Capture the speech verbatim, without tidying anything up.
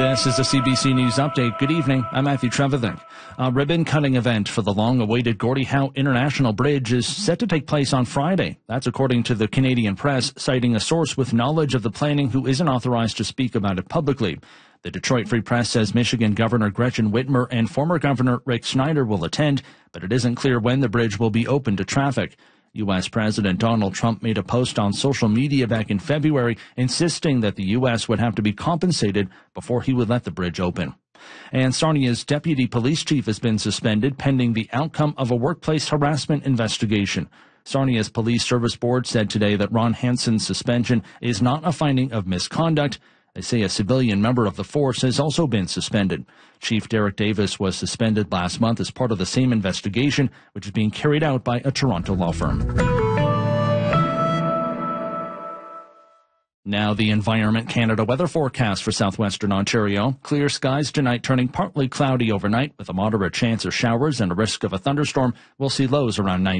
This is a C B C News Update. Good evening. I'm Matthew Trevithick. A ribbon-cutting event for the long-awaited Gordie Howe International Bridge is set to take place on Friday. That's according to the Canadian press, citing a source with knowledge of the planning who isn't authorized to speak about it publicly. The Detroit Free Press says Michigan Governor Gretchen Whitmer and former Governor Rick Snyder will attend, but it isn't clear when the bridge will be open to traffic. U S. President Donald Trump made a post on social media back in February insisting that the U S would have to be compensated before he would let the bridge open. And Sarnia's deputy police chief has been suspended pending the outcome of a workplace harassment investigation. Sarnia's police service board said today that Ron Hansen's suspension is not a finding of misconduct. They say a civilian member of the force has also been suspended. Chief Derek Davis was suspended last month as part of the same investigation, which is being carried out by a Toronto law firm. Now the Environment Canada weather forecast for southwestern Ontario. Clear skies tonight, turning partly cloudy overnight with a moderate chance of showers and a risk of a thunderstorm. We'll see lows around ninety.